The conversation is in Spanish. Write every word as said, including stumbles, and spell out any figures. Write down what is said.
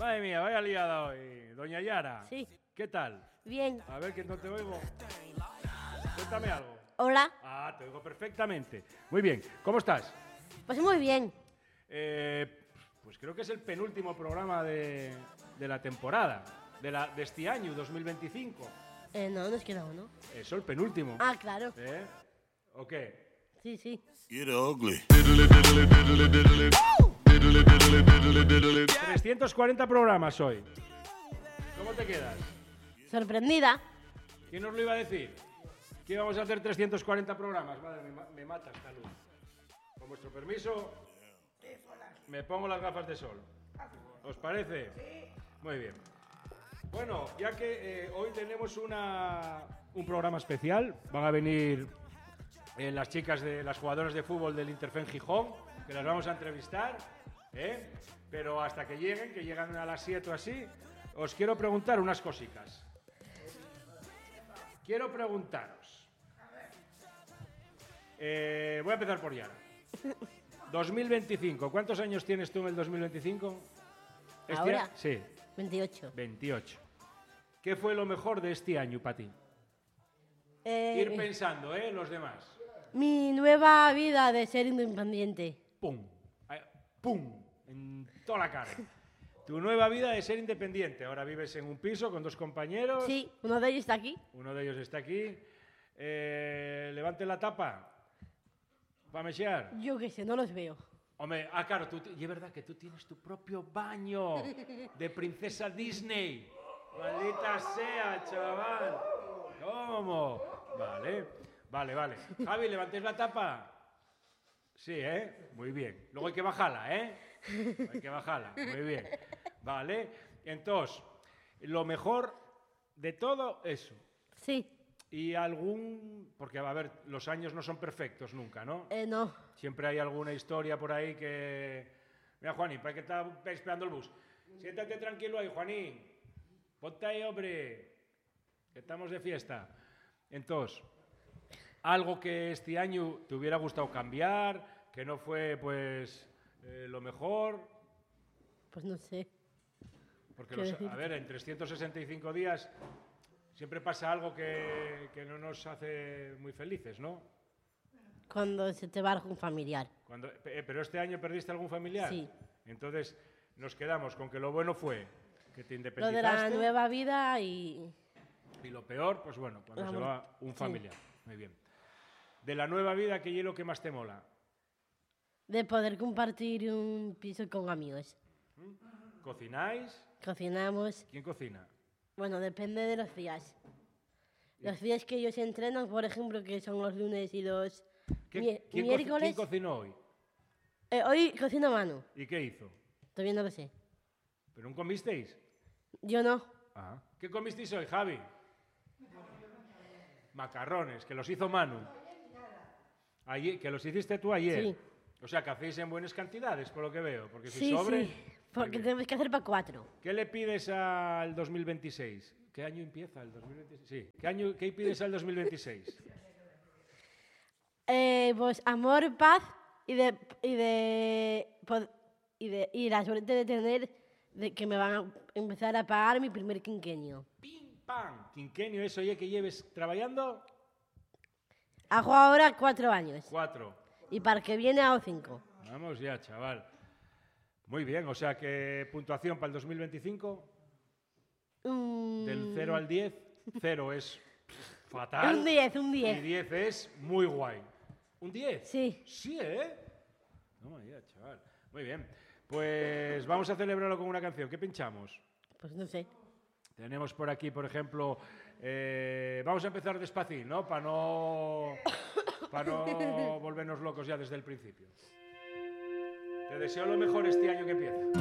Madre mía, vaya liada hoy. Doña Yara. Sí. ¿Qué tal? Bien. A ver, que no te oigo. Cuéntame algo. Hola. Ah, te oigo perfectamente. Muy bien. ¿Cómo estás? Pues muy bien. Eh, pues creo que es el penúltimo programa de, de la temporada, de, la, de este año, dos mil veinticinco. Eh, no, nos queda uno. Eso, el penúltimo. Ah, claro. ¿Eh? ¿O qué? Sí, sí. Get ugly. trescientos cuarenta programas hoy. ¿Cómo te quedas? Sorprendida. ¿Quién nos lo iba a decir? Que íbamos a hacer trescientos cuarenta programas. Madre, me, ma- me mata esta luz. Con vuestro permiso, me pongo las gafas de sol. ¿Os parece? Muy bien. Bueno, ya que eh, hoy tenemos una, un programa especial, van a venir eh, las chicas de las jugadoras de fútbol del Interfen Gijón, que las vamos a entrevistar, ¿eh? Pero hasta que lleguen, que llegan a las siete o así, os quiero preguntar unas cositas. Quiero preguntaros. Eh, voy a empezar por Yara. dos mil veinticinco, ¿cuántos años tienes tú en el dos mil veinticinco? ¿Este ¿Ahora? a- Sí, veintiocho. veintiocho. ¿Qué fue lo mejor de este año para ti? Eh, Ir pensando, ¿eh? Los demás. mi nueva vida de ser independiente. ¡Pum! Ay, ¡Pum! En toda la cara. Tu nueva vida de ser independiente. Ahora vives en un piso con dos compañeros. Sí, uno de ellos está aquí. Uno de ellos está aquí. Eh, levante la tapa. ¿Va a mesear? Yo qué sé, no los veo. Hombre, ah, claro, tú, ti- y es verdad que tú tienes tu propio baño de princesa Disney. Maldita sea, chaval. ¿Cómo? Vale, vale, vale. Javi, ¿levantéis la tapa? Sí, ¿eh? Muy bien. Luego hay que bajarla, ¿eh? Hay que bajarla. Muy bien. Vale. Entonces, lo mejor de todo eso. Sí. Y algún... Porque, a ver, los años no son perfectos nunca, ¿no? Eh, no. Siempre hay alguna historia por ahí que... Mira, Juanín, para que está esperando el bus. Siéntate tranquilo ahí, Juanín. Ponte ahí, hombre. Que estamos de fiesta. Entonces, algo que este año te hubiera gustado cambiar, que no fue, pues, eh, lo mejor. Pues no sé. Porque, ¿Qué los- decirte? a ver, en trescientos sesenta y cinco días siempre pasa algo que, que no nos hace muy felices, ¿no? Cuando se te va algún familiar. Cuando, eh, pero este año perdiste algún familiar. Sí. Entonces nos quedamos con que lo bueno fue que te Lo independizaste. de la nueva vida y... Y lo peor, pues bueno, cuando La se muerte. va un Sí. familiar. Muy bien. De la nueva vida, ¿qué es lo que más te mola? de poder compartir un piso con amigos. ¿Cocináis? Cocinamos. ¿Quién cocina? Bueno, depende de los días. Los días que ellos entrenan, por ejemplo, que son los lunes y los ¿Qué- mie- ¿Quién, co- miércoles. quién cocinó hoy? Eh, hoy cocina Manu. ¿Y qué hizo? Todavía no lo sé. ¿Pero no comisteis? Yo no. Ah. ¿Qué comisteis hoy, Javi? Macarrones, que los hizo Manu. Ayer, que los hiciste tú ayer. Sí. O sea, que hacéis en buenas cantidades, por lo que veo. Porque si Sí, sobre... sí. Porque tenemos que hacer para cuatro. ¿Qué le pides al dos mil veintiséis? ¿Qué año empieza el dos mil veintiséis? Sí. ¿Qué, año, ¿Qué pides al dos mil veintiséis? Eh, pues amor, paz y de, y de, pod- y de y la suerte de tener de que me van a empezar a pagar mi primer quinquenio. ¡Pim, pam! Quinquenio, eso ya que lleves trabajando. Hago ahora cuatro años Cuatro. y para el que viene hago cinco. Vamos ya, chaval. Muy bien, o sea que puntuación para el dos mil veinticinco, Mm, del cero al diez. cero es fatal. un diez, un Y diez. diez es muy guay. ¿Un diez? Sí. Sí, ¿eh? No, ya, chaval. Muy bien. Pues vamos a celebrarlo con una canción. ¿Qué pinchamos? Pues no sé. Tenemos por aquí, por ejemplo, eh, vamos a empezar despacio, ¿no? Para no, para no volvernos locos ya desde el principio. Te deseo lo mejor este año que empieza.